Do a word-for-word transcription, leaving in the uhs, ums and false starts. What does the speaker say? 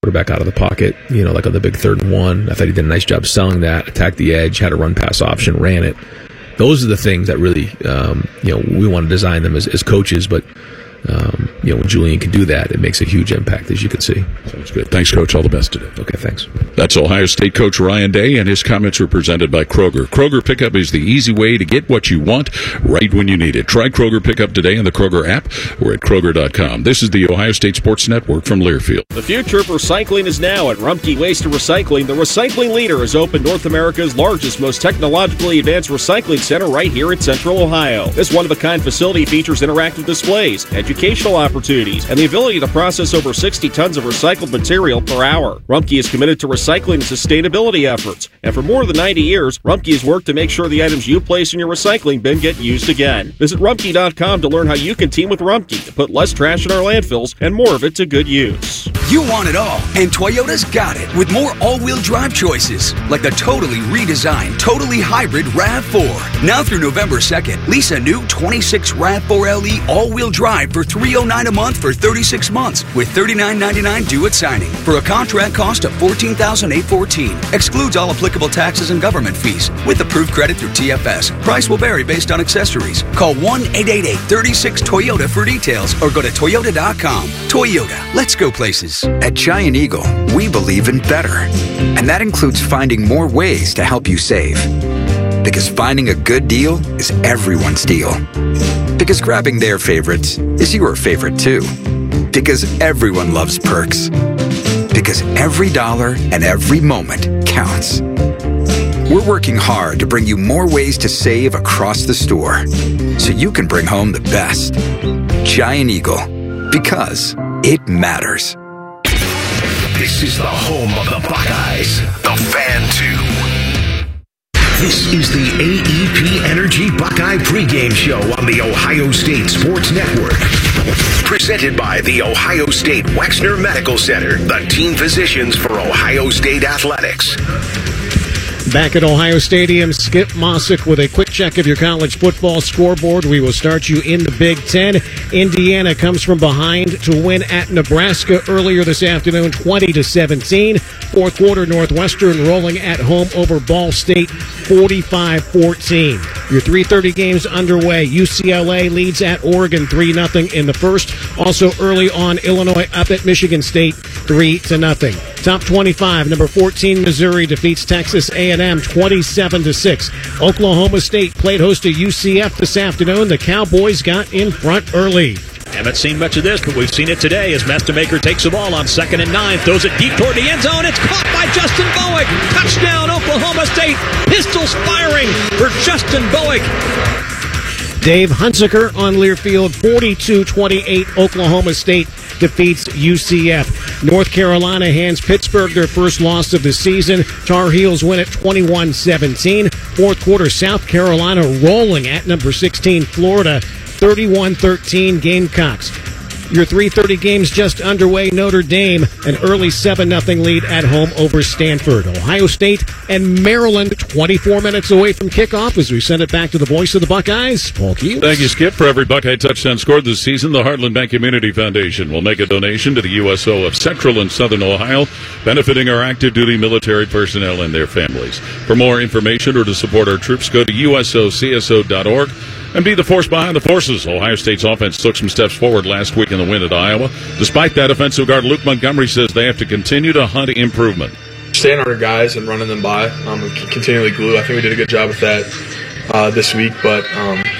quarterback out of the pocket, you know, like on the big third and one. I thought he did a nice job selling that, attacked the edge, had a run-pass option, ran it. Those are the things that really, um, you know, we want to design them as, as coaches, but Um, you know, when Julian can do that, it makes a huge impact, as you can see. Sounds good. Thanks, Coach. All the best today. Okay, thanks. That's Ohio State coach Ryan Day, and his comments were presented by Kroger. Kroger Pickup is the easy way to get what you want right when you need it. Try Kroger Pickup today in the Kroger app or at Kroger dot com. This is the Ohio State Sports Network from Learfield. The future of recycling is now at Rumpke Waste and Recycling. The recycling leader has opened North America's largest, most technologically advanced recycling center right here in Central Ohio. This one-of-a-kind facility features interactive displays, educational opportunities, and the ability to process over sixty tons of recycled material per hour. Rumpke is committed to recycling and sustainability efforts, and for more than ninety years, Rumpke has worked to make sure the items you place in your recycling bin get used again. Visit Rumpke dot com to learn how you can team with Rumpke to put less trash in our landfills and more of it to good use. You want it all, and Toyota's got it with more all-wheel drive choices, like the totally redesigned, totally hybrid RAV four. Now through November second, lease a new twenty-six RAV four L E all-wheel drive for three hundred nine dollars a month for thirty-six months, with thirty-nine ninety-nine due at signing, for a contract cost of fourteen thousand eight hundred fourteen dollars. Excludes all applicable taxes and government fees, with approved credit through T F S. Price will vary based on accessories. Call one eight eight eight, three six, Toyota for details, or go to Toyota dot com. Toyota, let's go places. At Giant Eagle, we believe in better. And that includes finding more ways to help you save. Because finding a good deal is everyone's deal. Because grabbing their favorites is your favorite too. Because everyone loves perks. Because every dollar and every moment counts. We're working hard to bring you more ways to save across the store, so you can bring home the best. Giant Eagle. Because it matters. This is the home of the Buckeyes, the Fan two. This is the A E P Energy Buckeye pregame show on the Ohio State Sports Network. Presented by the Ohio State Wexner Medical Center, the team physicians for Ohio State Athletics. Back at Ohio Stadium, Skip Mossick with a quick check of your college football scoreboard. We will start you in the Big Ten. Indiana comes from behind to win at Nebraska earlier this afternoon, twenty to seventeen. Fourth quarter, Northwestern rolling at home over Ball State, forty-five fourteen. Your three thirty games underway. U C L A leads at Oregon three nothing in the first. Also early on, Illinois up at Michigan State three to nothing. Top twenty-five, number fourteen, Missouri defeats Texas A and M twenty-seven to six. Oklahoma State played host to U C F this afternoon. The Cowboys got in front early. Haven't seen much of this, but we've seen it today as Mestemaker takes the ball on second and nine, throws it deep toward the end zone. It's caught by Justin Bowick. Touchdown, Oklahoma State. Pistols firing for Justin Bowick. Dave Hunsaker on Learfield, forty-two twenty-eight. Oklahoma State defeats U C F. North Carolina hands Pittsburgh their first loss of the season. Tar Heels win at twenty-one seventeen. Fourth quarter, South Carolina rolling at number sixteen, Florida, thirty-one thirteen Gamecocks. Your three thirty games just underway. Notre Dame, an early seven nothing lead at home over Stanford. Ohio State and Maryland, twenty-four minutes away from kickoff as we send it back to the voice of the Buckeyes, Paul Keels. Thank you, Skip. For every Buckeye touchdown scored this season, the Heartland Bank Community Foundation will make a donation to the U S O of Central and Southern Ohio, benefiting our active duty military personnel and their families. For more information or to support our troops, go to U S O C S O dot org. And be the force behind the forces. Ohio State's offense took some steps forward last week in the win at Iowa. Despite that, offensive guard Luke Montgomery says they have to continue to hunt improvement. Staying on our guys and running them by, um, continually glue. I think we did a good job with that uh, this week, but um,